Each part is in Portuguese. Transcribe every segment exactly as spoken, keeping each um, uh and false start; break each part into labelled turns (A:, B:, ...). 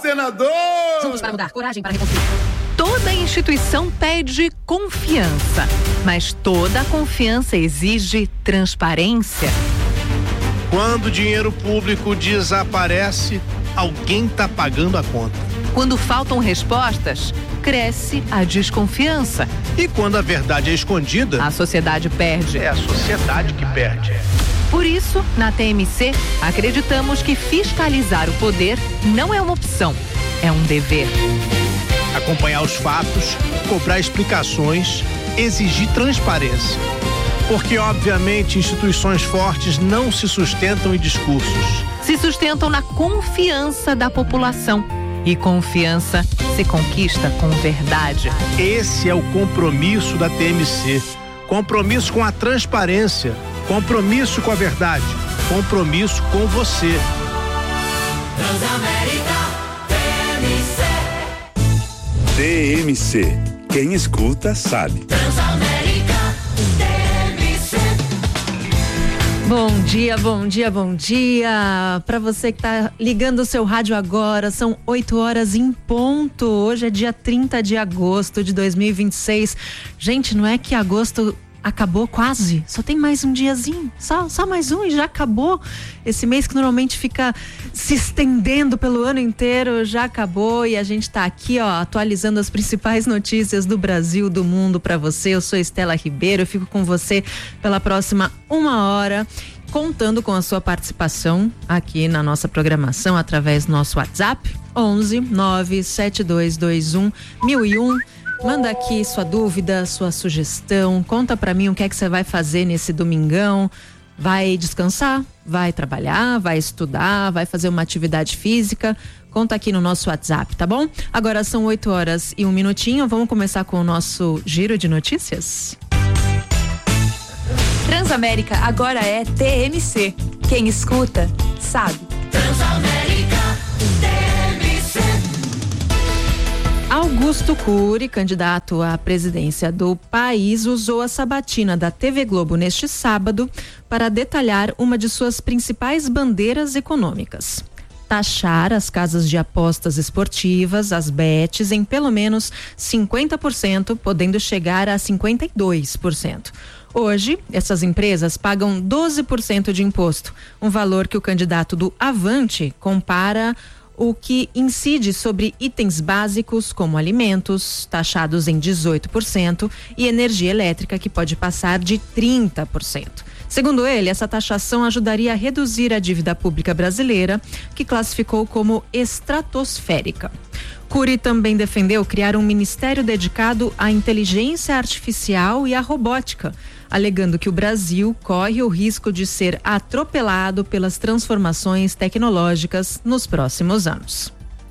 A: senador!
B: Juntos para mudar, coragem para reconstruir.
C: Toda instituição pede confiança, mas toda confiança exige transparência.
D: Quando o dinheiro público desaparece, alguém está pagando a conta.
C: Quando faltam respostas, cresce a desconfiança.
D: E quando a verdade é escondida,
C: a sociedade perde.
D: É a sociedade que perde.
C: Por isso, na T M C, acreditamos que fiscalizar o poder não é uma opção, é um dever.
D: Acompanhar os fatos, cobrar explicações, exigir transparência. Porque, obviamente, instituições fortes não se sustentam em discursos.
C: Se sustentam na confiança da população. E confiança se conquista com verdade.
D: Esse é o compromisso da T M C. Compromisso com a transparência. Compromisso com a verdade. Compromisso com você.
E: Transamérica T M C.
F: T M C. Quem escuta sabe.
E: Transamérica T M C.
B: Bom dia, bom dia, bom dia. Para você que tá ligando o seu rádio agora, são oito horas em ponto. Hoje é dia trinta de agosto de dois mil e vinte e seis. Gente, não é que agosto acabou quase, só tem mais um diazinho, só, só mais um e já acabou. Esse mês que normalmente fica se estendendo pelo ano inteiro, já acabou e a gente tá aqui, ó, atualizando as principais notícias do Brasil, do mundo para você. Eu sou Estela Ribeiro, eu fico com você pela próxima uma hora, contando com a sua participação aqui na nossa programação através do nosso WhatsApp, onze nove sete dois dois um mil e um. Manda aqui sua dúvida, sua sugestão, conta pra mim o que é que você vai fazer nesse domingão. Vai descansar? Vai trabalhar? Vai estudar? Vai fazer uma atividade física? Conta aqui no nosso WhatsApp, tá bom? Agora são oito horas e um minutinho, vamos começar com o nosso giro de notícias?
G: Transamérica agora é T M C. Quem escuta, sabe.
E: Transamérica T M C.
B: Augusto Cury, candidato à presidência do país, usou a sabatina da T V Globo neste sábado para detalhar uma de suas principais bandeiras econômicas: taxar as casas de apostas esportivas, as bets, em pelo menos cinquenta por cento, podendo chegar a cinquenta e dois por cento. Hoje, essas empresas pagam doze por cento de imposto, um valor que o candidato do Avante compara o que incide sobre itens básicos como alimentos, taxados em dezoito por cento, e energia elétrica, que pode passar de trinta por cento. Segundo ele, essa taxação ajudaria a reduzir a dívida pública brasileira, que classificou como estratosférica. Cury também defendeu criar um ministério dedicado à inteligência artificial e à robótica, alegando que o Brasil corre o risco de ser atropelado pelas transformações tecnológicas nos próximos anos.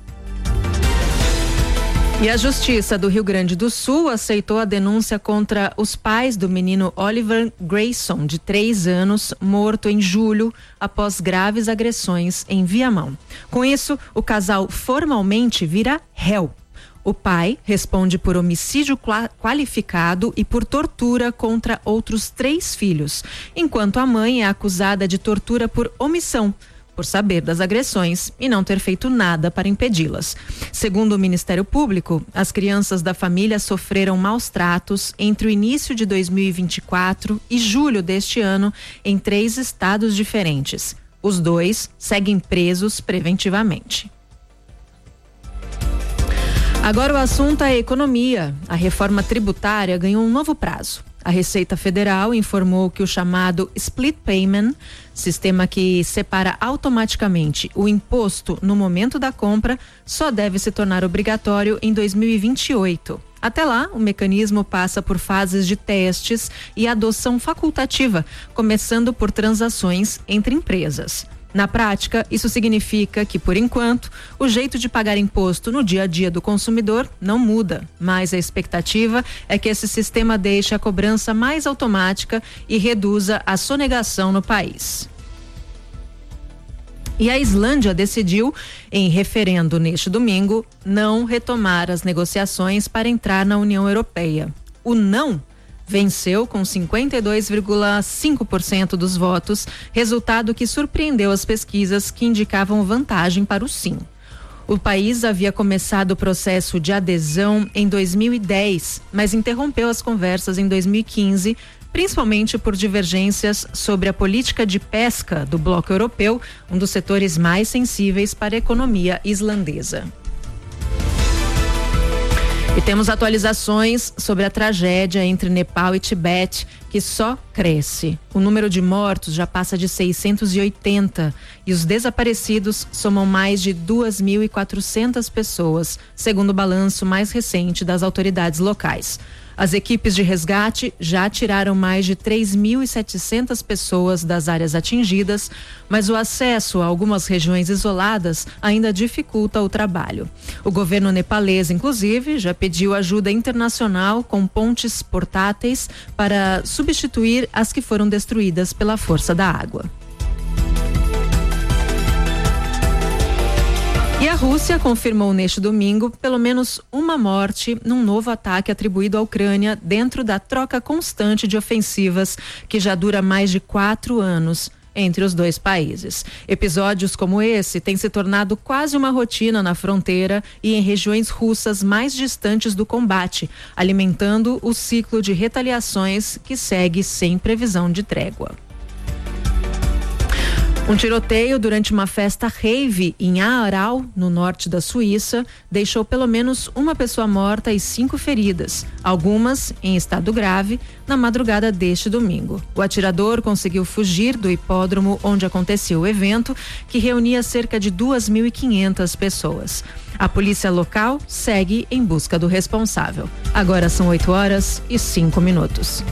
B: E a Justiça do Rio Grande do Sul aceitou a denúncia contra os pais do menino Oliver Grayson, de três anos, morto em julho após graves agressões em Viamão. Com isso, o casal formalmente vira réu. O pai responde por homicídio qualificado e por tortura contra outros três filhos, enquanto a mãe é acusada de tortura por omissão, por saber das agressões e não ter feito nada para impedi-las. Segundo o Ministério Público, as crianças da família sofreram maus tratos entre o início de dois mil e vinte e quatro e julho deste ano em três estados diferentes. Os dois seguem presos preventivamente. Agora o assunto é economia. A reforma tributária ganhou um novo prazo. A Receita Federal informou que o chamado Split Payment, sistema que separa automaticamente o imposto no momento da compra, só deve se tornar obrigatório em dois mil e vinte e oito. Até lá, o mecanismo passa por fases de testes e adoção facultativa, começando por transações entre empresas. Na prática, isso significa que, por enquanto, o jeito de pagar imposto no dia a dia do consumidor não muda, mas a expectativa é que esse sistema deixe a cobrança mais automática e reduza a sonegação no país. E a Islândia decidiu, em referendo neste domingo, não retomar as negociações para entrar na União Europeia. O não venceu com cinquenta e dois vírgula cinco por cento dos votos, resultado que surpreendeu as pesquisas que indicavam vantagem para o sim. O país havia começado o processo de adesão em dois mil e dez, mas interrompeu as conversas em dois mil e quinze, principalmente por divergências sobre a política de pesca do bloco europeu, um dos setores mais sensíveis para a economia islandesa. E temos atualizações sobre a tragédia entre Nepal e Tibete, que só cresce. O número de mortos já passa de seiscentos e oitenta e os desaparecidos somam mais de duas mil e quatrocentas pessoas, segundo o balanço mais recente das autoridades locais. As equipes de resgate já tiraram mais de três mil e setecentas pessoas das áreas atingidas, mas o acesso a algumas regiões isoladas ainda dificulta o trabalho. O governo nepalês, inclusive, já pediu ajuda internacional com pontes portáteis para substituir as que foram destruídas pela força da água. E a Rússia confirmou neste domingo pelo menos uma morte num novo ataque atribuído à Ucrânia dentro da troca constante de ofensivas que já dura mais de quatro anos entre os dois países. Episódios como esse têm se tornado quase uma rotina na fronteira e em regiões russas mais distantes do combate, alimentando o ciclo de retaliações que segue sem previsão de trégua. Um tiroteio durante uma festa rave em Aarau, no norte da Suíça, deixou pelo menos uma pessoa morta e cinco feridas, algumas em estado grave, na madrugada deste domingo. O atirador conseguiu fugir do hipódromo onde aconteceu o evento, que reunia cerca de duas mil e quinhentas pessoas. A polícia local segue em busca do responsável. Agora são oito horas e cinco minutos.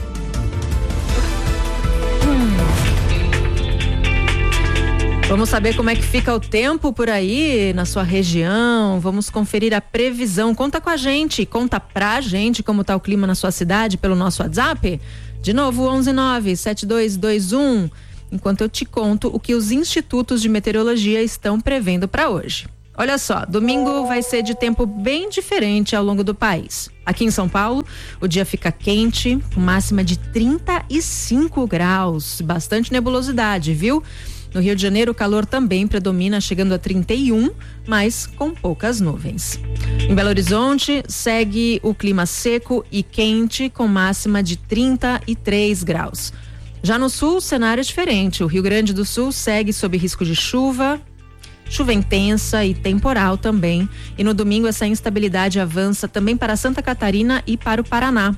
B: Vamos saber como é que fica o tempo por aí na sua região. Vamos conferir a previsão. Conta com a gente, conta pra gente como tá o clima na sua cidade pelo nosso WhatsApp. De novo, onze nove sete dois dois um. Enquanto eu te conto o que os institutos de meteorologia estão prevendo para hoje. Olha só, domingo vai ser de tempo bem diferente ao longo do país. Aqui em São Paulo, o dia fica quente, com máxima de trinta e cinco graus. Bastante nebulosidade, viu? No Rio de Janeiro, o calor também predomina, chegando a trinta e um, mas com poucas nuvens. Em Belo Horizonte, segue o clima seco e quente, com máxima de trinta e três graus. Já no sul, o cenário é diferente. O Rio Grande do Sul segue sob risco de chuva, chuva intensa e temporal também. E no domingo, essa instabilidade avança também para Santa Catarina e para o Paraná,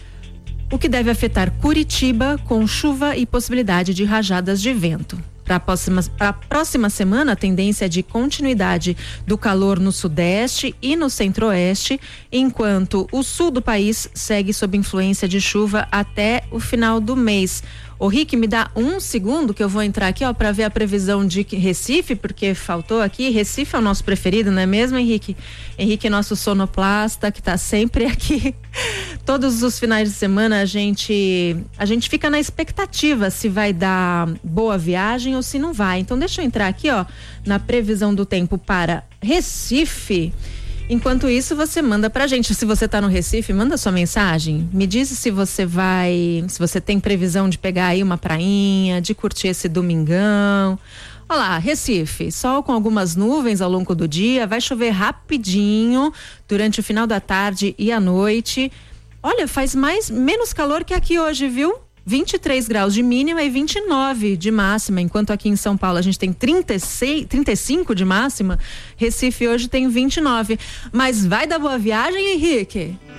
B: o que deve afetar Curitiba, com chuva e possibilidade de rajadas de vento. Para a próxima, para a próxima semana, a tendência é de continuidade do calor no sudeste e no centro-oeste, enquanto o sul do país segue sob influência de chuva até o final do mês. Ô Rick, me dá um segundo que eu vou entrar aqui, ó, para ver a previsão de Recife, porque faltou aqui. Recife é o nosso preferido, não é mesmo, Henrique? Henrique é nosso sonoplasta, que tá sempre aqui. Todos os finais de semana a gente a gente fica na expectativa se vai dar boa viagem ou se não vai. Então deixa eu entrar aqui, ó, na previsão do tempo para Recife. Enquanto isso, você manda pra gente. Se você tá no Recife, manda sua mensagem. Me diz se você vai, se você tem previsão de pegar aí uma prainha, de curtir esse domingão. Olá, Recife, sol com algumas nuvens ao longo do dia, vai chover rapidinho durante o final da tarde e à noite. Olha, faz mais, menos calor que aqui hoje, viu? vinte e três graus de mínima e vinte e nove de máxima, enquanto aqui em São Paulo a gente tem trinta e seis, trinta e cinco de máxima, Recife hoje tem vinte e nove. Mas vai dar boa viagem, Henrique?